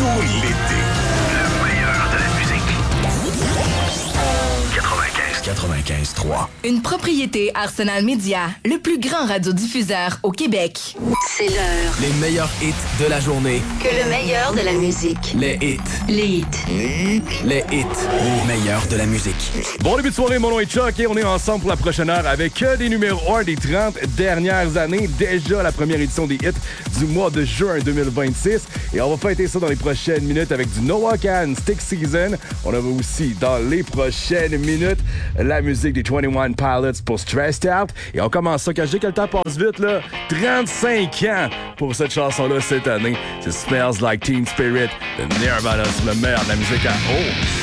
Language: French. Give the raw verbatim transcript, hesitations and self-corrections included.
Surtout l'été. Le meilleur de la musique. quatre-vingt-quinze quatre-vingt-quinze trois. Une propriété Arsenal Media, le plus grand radiodiffuseur au Québec. C'est l'heure. Les meilleurs hits de la journée. Que le meilleur de la musique. Les hits. Les hits. Les hits. Les meilleurs de la musique. Bon début de soirée, mon nom est Chuck et on est ensemble pour la prochaine heure avec que des numéros un des trente dernières années. Déjà la première édition des hits du mois de juin deux mille vingt-six. Et on va fêter ça dans les prochaines minutes avec du Noah Kahan Stick Season. On a aussi dans les prochaines minutes la musique des twenty-one Pilots pour Stressed Out. Et on commence ça, quand je dis que le temps passe vite, là, trente-cinq ans pour cette chanson-là cette année. C'est Smells Like Teen Spirit de Nirvana, c'est le meilleur de la musique à haut.